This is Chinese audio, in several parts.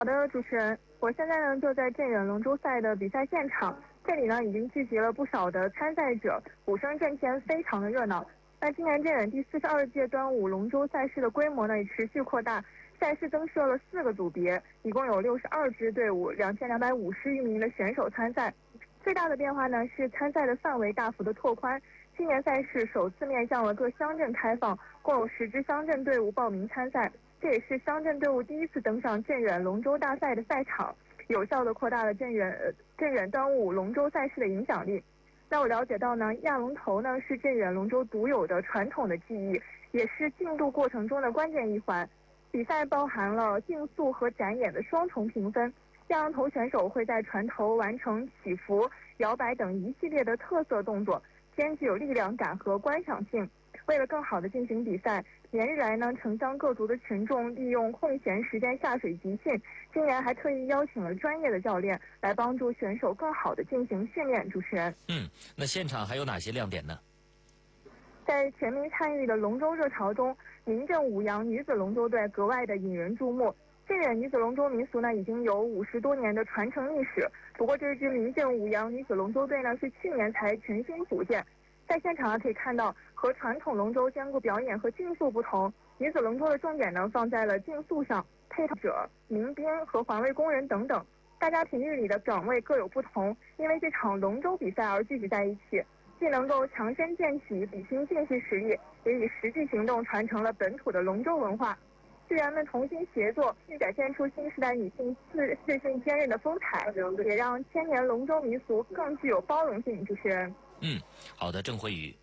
好的，主持人，我现在呢就在镇远龙舟赛的比赛现场，这里呢已经聚集了不少的参赛者，鼓声震天，非常的热闹。那今年镇远第42届端午龙舟赛事的规模呢也持续扩大，赛事增设了4个组别，一共有62支队伍，2250余名的选手参赛。最大的变化呢是参赛的范围大幅的拓宽，今年赛事首次面向了各乡镇开放，共有10支乡镇队伍报名参赛。这也是乡镇队伍第一次登上镇远龙舟大赛的赛场，有效地扩大了镇远端午龙舟赛事的影响力。那我了解到呢，压龙头呢是镇远龙舟独有的传统的技艺，也是竞渡过程中的关键一环。比赛包含了竞速和展演的双重评分，压龙头选手会在船头完成起伏、摇摆等一系列的特色动作，兼具有力量感和观赏性。为了更好地进行比赛，连日来呢，城乡各族的群众利用空闲时间下水集训，今年还特意邀请了专业的教练来帮助选手更好地进行训练。主持人， 那现场还有哪些亮点呢？ 在全民参与的龙舟热潮中，民镇舞阳女子龙舟队格外的引人注目。镇远女子龙舟民俗呢，已经有50多年的传承历史。不过，这支民镇舞阳女子龙舟队呢，是去年才全新组建。在现场可以看到，和传统龙舟兼顾表演和竞速不同，女子龙舟的重点呢放在了竞速上，配套者、民兵和环卫工人等等，大家平日里的岗位各有不同，因为这场龙舟比赛而聚集在一起，既能够强身健体、比拼竞技实力，也以实际行动传承了本土的龙舟文化。队员们同心协作，展现出新时代女性自信坚韧的风采，也让千年龙舟民俗更具有包容性。主持人， 好的，郑慧宇。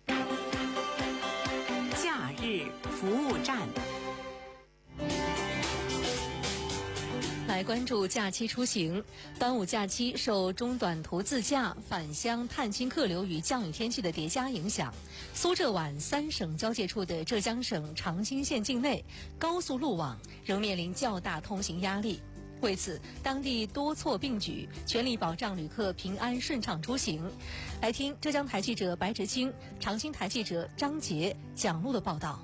假日服务站， 来关注假期出行。端午假期受中短途自驾、返乡探亲客流与降雨天气的叠加影响，苏浙皖3省交界处的浙江省长兴县境内高速路网仍面临较大通行压力。为此，当地多措并举，全力保障旅客平安顺畅出行。来听浙江台记者白直清、长兴台记者张杰讲录的报道。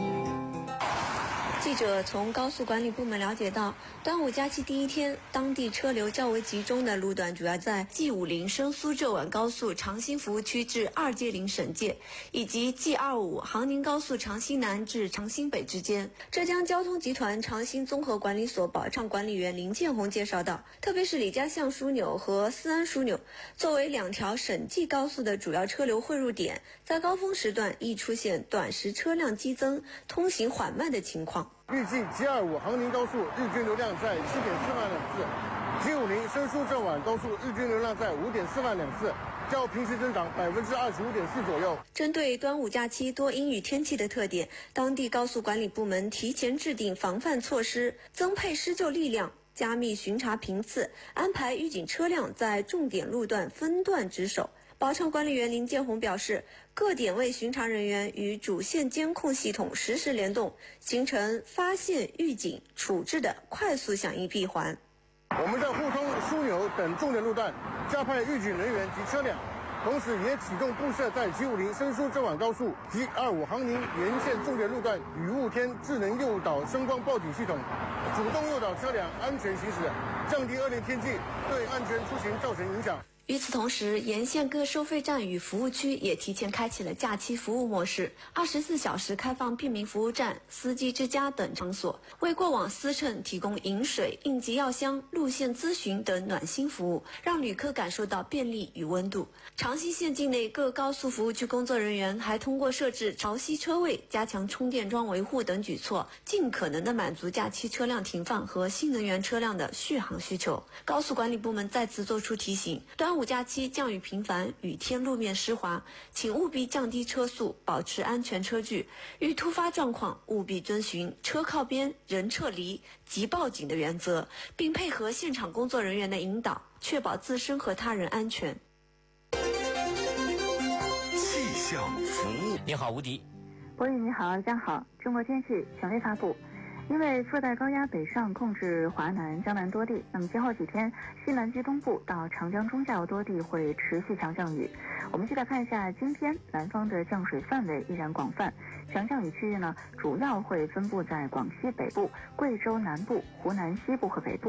记者从高速管理部门了解到，端午假期第一天，当地车流较为集中的路段主要在 G50 升苏浙皖高速长兴服务区至2街岭省界，以及 G25 杭宁高速长兴南至长兴北之间。浙江交通集团长兴综合管理所保障管理员林建红介绍到，特别是李家巷枢纽和思安枢纽，作为2条省际高速的主要车流汇入点，在高峰时段易出现短时车辆激增、通行缓慢的情况。 预计 G25 杭宁高速日均流量在7.4万辆次 ，G50 升苏浙皖高速日均流量在5.4万辆次，较平时增长25.4%左右。针对端午假期多阴雨天气的特点，当地高速管理部门提前制定防范措施，增配施救力量，加密巡查频次，安排预警车辆在重点路段分段值守。保障管理员林建红表示，各点位巡查人员与主线监控系统实时联动，形成发现、预警、处置的快速响应闭环。我们在互通枢纽等重点路段加派预警人员及车辆，同时也启动布设在 G50 升苏浙皖高速 G25 杭宁沿线重点路段雨雾天智能诱导声光报警系统，主动诱导车辆安全行驶，降低恶劣天气对安全出行造成影响。与此同时，沿线各收费站与服务区也提前开启了假期服务模式，24小时开放便民服务站、司机之家等场所，为过往司乘提供饮水、应急药箱、路线咨询等暖心服务，让旅客感受到便利与温度。长兴县境内各高速服务区工作人员还通过设置潮汐车位、加强充电桩维护等举措，尽可能的满足假期车辆停放和新能源车辆的续航需求。高速管理部门再次作出提醒，端午假期降雨频繁，雨天路面湿滑，请务必降低车速，保持安全车距。遇突发状况，务必遵循车靠边、人撤离、即报警的原则，并配合现场工作人员的引导，确保自身和他人安全。 气象服务， 你好，吴迪。 博宇你好，大家好。中国天气权威发布， 因为热带高压北上控制华南、江南多地，那么今后几天西南及东部到长江中下游多地会持续强降雨。我们继续来看一下今天南方的降水范围依然广泛，强降雨区域呢主要会分布在广西北部、贵州南部、湖南西部和北部。